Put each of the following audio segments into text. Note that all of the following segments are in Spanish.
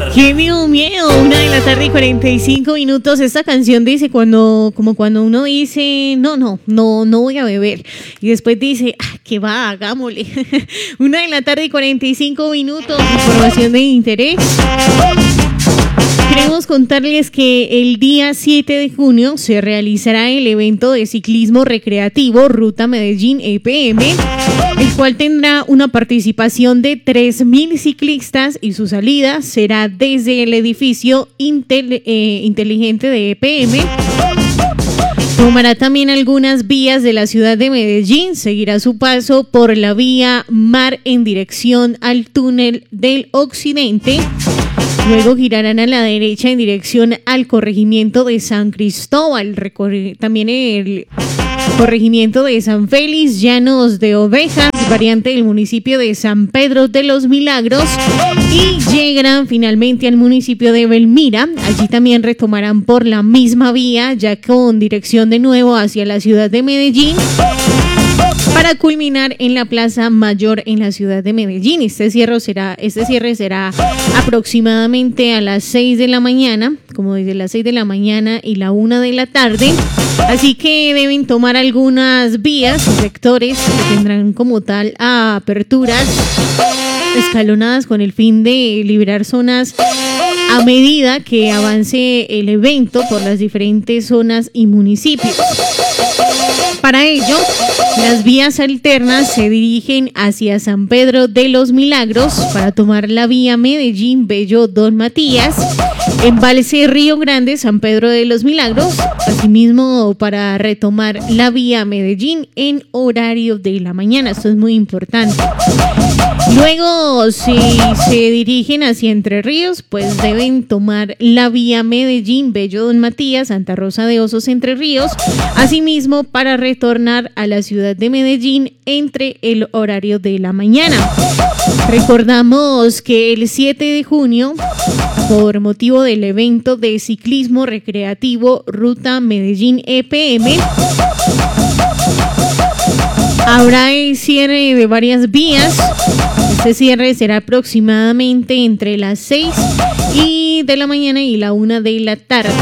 ¡Qué miedo, miedo! 1:45 PM. Esta canción dice como cuando uno dice, no voy a beber. Y después dice, que va, hagámosle. 1:45 PM. Información de interés. Queremos contarles que el día 7 de junio se realizará el evento de ciclismo recreativo Ruta Medellín EPM, el cual tendrá una participación de 3.000 ciclistas y su salida será desde el edificio inteligente de EPM. Tomará también algunas vías de la ciudad de Medellín, seguirá su paso por la vía Mar en dirección al túnel del Occidente. Luego girarán a la derecha en dirección al corregimiento de San Cristóbal, también el corregimiento de San Félix, Llanos de Ovejas, variante del municipio de San Pedro de los Milagros, y llegarán finalmente al municipio de Belmira. Allí también retomarán por la misma vía, ya con dirección de nuevo hacia la ciudad de Medellín, para culminar en la Plaza Mayor en la ciudad de Medellín. Este cierre será aproximadamente a las 6 de la mañana, como desde las 6 de la mañana y la 1 de la tarde. Así que deben tomar algunas vías y sectores que tendrán como tal aperturas escalonadas con el fin de liberar zonas a medida que avance el evento por las diferentes zonas y municipios. Para ello, las vías alternas se dirigen hacia San Pedro de los Milagros para tomar la vía Medellín Bello Don Matías, Embalse Río Grande, San Pedro de los Milagros, asimismo para retomar la vía Medellín en horario de la mañana. Esto es muy importante. Luego, si se dirigen hacia Entre Ríos, pues deben tomar la vía Medellín Bello Don Matías, Santa Rosa de Osos, Entre Ríos, asimismo para retornar a la ciudad de Medellín entre el horario de la mañana. Recordamos que el 7 de junio, por motivo del evento de ciclismo recreativo Ruta Medellín EPM, habrá el cierre de varias vías. Este cierre será aproximadamente entre las 6 de la mañana y la 1 de la tarde.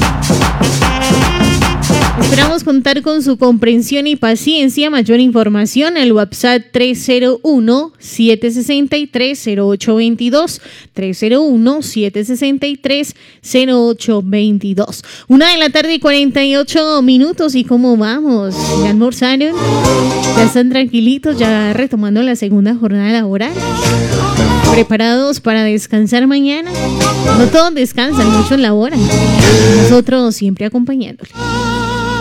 Esperamos contar con su comprensión y paciencia. Mayor información al WhatsApp 301-763-0822, 301-763-0822. 1:48 PM. ¿Y cómo vamos? ¿Ya almorzaron? ¿Ya están tranquilitos? ¿Ya retomando la segunda jornada laboral? ¿Preparados para descansar mañana? No todos descansan, muchos laboran. Nosotros siempre acompañándoles.